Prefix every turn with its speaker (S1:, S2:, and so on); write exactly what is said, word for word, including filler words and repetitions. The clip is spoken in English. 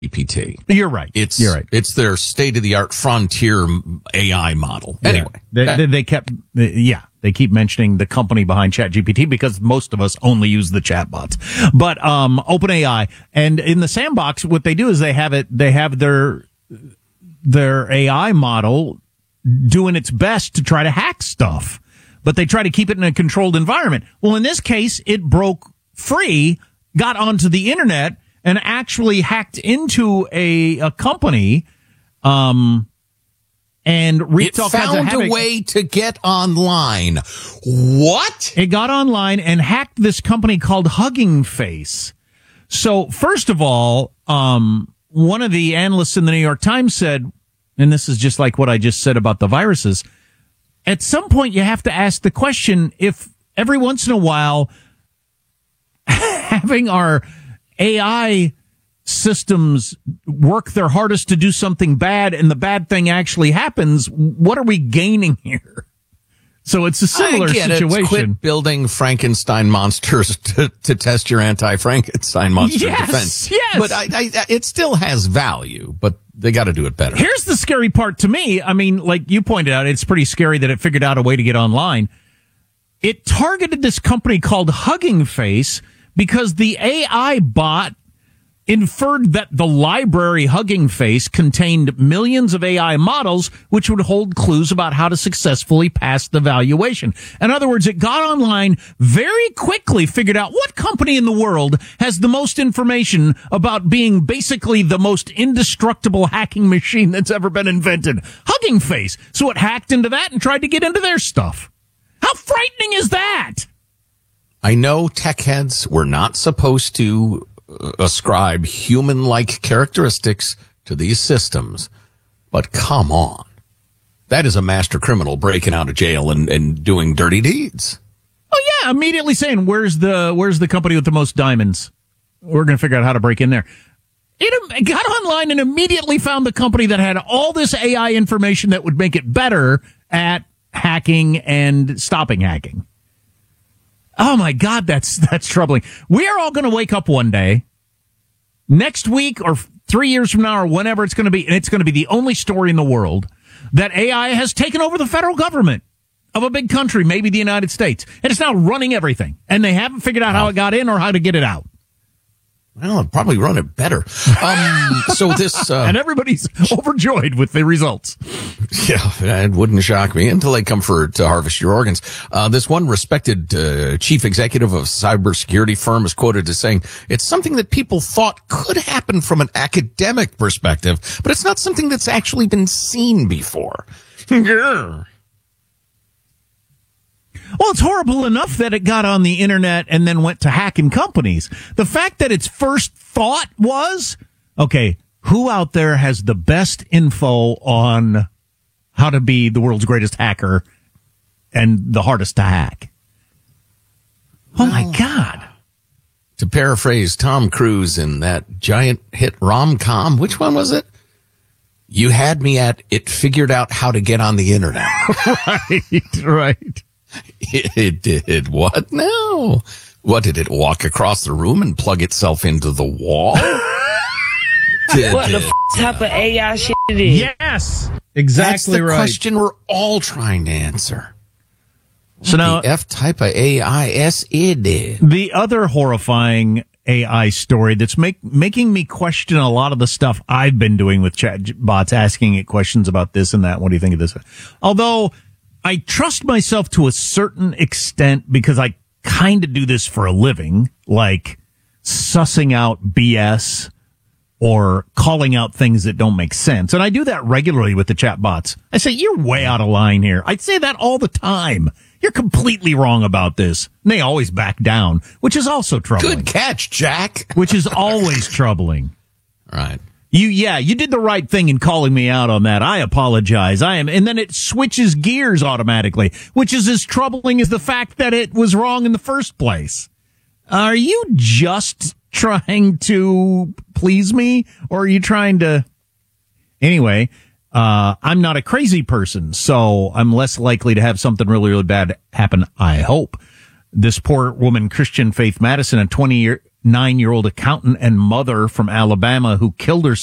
S1: G P T.
S2: You're right.
S1: It's,
S2: You're right.
S1: It's their state-of-the-art frontier A I model.
S2: Yeah.
S1: Anyway.
S2: They,
S1: that,
S2: they, they kept, yeah, they keep mentioning the company behind ChatGPT because most of us only use the chatbots. But, um, OpenAI, and in the sandbox, what they do is they have it, they have their, their A I model doing its best to try to hack stuff, but they try to keep it in a controlled environment. Well, in this case, it broke free, got onto the internet, and actually hacked into a, a company, um, and wreaked
S1: it
S2: all kinds of
S1: found
S2: havoc.
S1: a way to get online. What?
S2: It got online and hacked this company called Hugging Face. So, first of all, um, one of the analysts in the New York Times said, and this is just like what I just said about the viruses, at some point you have to ask the question if every once in a while having our A I systems work their hardest to do something bad and the bad thing actually happens, what are we gaining here? So it's a similar
S1: I get
S2: situation.
S1: It. Quit building Frankenstein monsters to, to test your anti-Frankenstein monster
S2: yes,
S1: defense.
S2: Yes,
S1: but I, I, it still has value, but they got to do it better.
S2: Here's the scary part to me. I mean, like you pointed out, it's pretty scary that it figured out a way to get online. It targeted this company called Hugging Face because the A I bot inferred that the library Hugging Face contained millions of A I models which would hold clues about how to successfully pass the valuation. In other words, it got online very quickly, figured out what company in the world has the most information about being basically the most indestructible hacking machine that's ever been invented. Hugging Face. So it hacked into that and tried to get into their stuff. How frightening is that?
S1: I know tech heads were not supposed to ascribe human-like characteristics to these systems, but come on. That is a master criminal breaking out of jail and, and doing dirty deeds.
S2: Oh yeah, immediately saying, where's the, where's the company with the most diamonds? We're going to figure out how to break in there. It got online and immediately found the company that had all this A I information that would make it better at hacking and stopping hacking. Oh my God, that's, that's troubling. We are all going to wake up one day, next week or three years from now or whenever it's going to be, and it's going to be the only story in the world that A I has taken over the federal government of a big country, maybe the United States, and it's now running everything. And they haven't figured out how it got in or how to get it out.
S1: Well, I'd probably run it better. Um, so this, uh,
S2: and everybody's overjoyed with the results.
S1: Yeah, it wouldn't shock me until they come for to harvest your organs. Uh, this one respected uh, chief executive of a cybersecurity firm is quoted as saying, "It's something that people thought could happen from an academic perspective, but it's not something that's actually been seen before." Yeah.
S2: Well, it's horrible enough that it got on the internet and then went to hacking companies. The fact that its first thought was, okay, who out there has the best info on how to be the world's greatest hacker and the hardest to hack? Oh, my God.
S1: To paraphrase Tom Cruise in that giant hit rom-com, which one was it? You had me at it figured out how to get on the internet.
S2: Right, right.
S1: It did what now? What, did it walk across the room and plug itself into the wall? Did
S3: what
S1: it,
S3: the f- type of A I shit it is?
S2: Yes, exactly
S1: That's the
S2: right.
S1: question we're all trying to answer.
S2: So now,
S1: the F type of A I, yes, it did.
S2: The other horrifying A I story that's make, making me question a lot of the stuff I've been doing with chatbots, asking it questions about this and that. What do you think of this? Although I trust myself to a certain extent because I kind of do this for a living, like sussing out B S or calling out things that don't make sense. And I do that regularly with the chatbots. I say, you're way out of line here. I say that all the time. You're completely wrong about this. And they always back down, which is also troubling.
S1: Good catch, Jack.
S2: Which is always troubling.
S1: Right.
S2: You, yeah, you did the right thing in calling me out on that. I apologize. I am, and then it switches gears automatically, which is as troubling as the fact that it was wrong in the first place. Are you just trying to please me, or are you trying to? Anyway, uh, I'm not a crazy person, so I'm less likely to have something really, really bad happen, I hope. This poor woman, Christian Faith Madison, a twenty year, nine-year-old accountant and mother from Alabama who killed herself